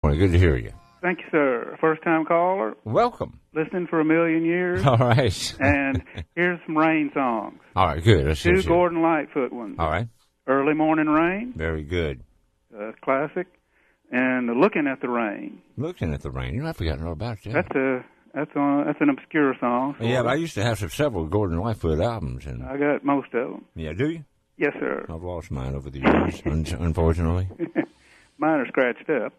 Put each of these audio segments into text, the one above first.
morning. Good to hear you. Thank you, sir. First-time caller. Welcome. Listening for a million years. All right. And here's some rain songs. All right, good. Let's Two see. Gordon Lightfoot ones. All right. Early Morning Rain. Very good. Classic. And Looking at the Rain. Looking at the Rain. You know, I've forgotten all about that. That's an obscure song. Yeah, but I used to have several Gordon Lightfoot albums. And I got most of them. yeah, do you? Yes, sir. I've lost mine over the years, unfortunately. Mine are scratched up.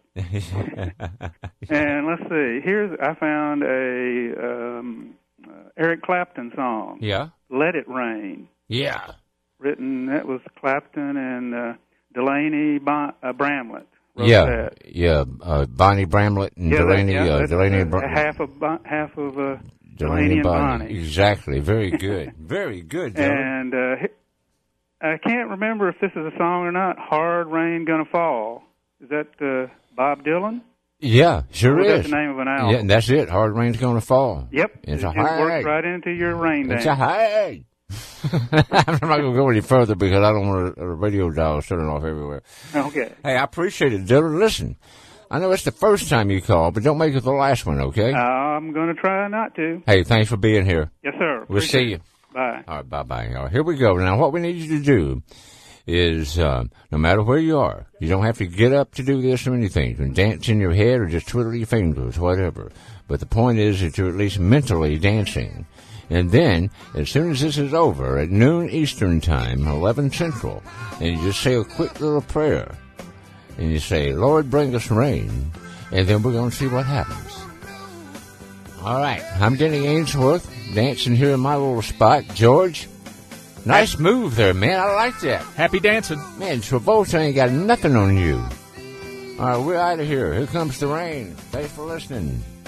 And let's see. I found a Eric Clapton song. Yeah? Let It Rain. Yeah. That was Clapton and Delaney Bramlett. Yeah, that. yeah. Bonnie Bramlett and Delaney. Delaney half of Delaney and Bonnie. Exactly. Very good. Very good. And I can't remember if this is a song or not. Hard Rain Gonna Fall. Is that Bob Dylan? Yeah, sure is. That's the name of an album. Yeah, and that's it. Hard Rain's Gonna Fall. Yep. It's it a high. Works right into your rain dance. It's a high. I'm not going to go any further because I don't want a radio dial turning off everywhere. Okay. Hey, I appreciate it, Dylan. Listen, I know it's the first time you called, but don't make it the last one, okay? I'm going to try not to. Hey, thanks for being here. Yes, sir. We'll see you. Bye. All right, bye-bye. All right, here we go. Now, what we need you to do is, no matter where you are, you don't have to get up to do this or anything. You can dance in your head or just twiddle your fingers, whatever. But the point is that you're at least mentally dancing. And then, as soon as this is over, at noon Eastern Time, 11 Central, and you just say a quick little prayer. And you say, Lord, bring us rain. And then we're going to see what happens. All right. I'm Denny Ainsworth, dancing here in my little spot. George, nice move there, man. I like that. Happy dancing. Man, Travolta ain't got nothing on you. All right, we're out of here. Here comes the rain. Thanks for listening.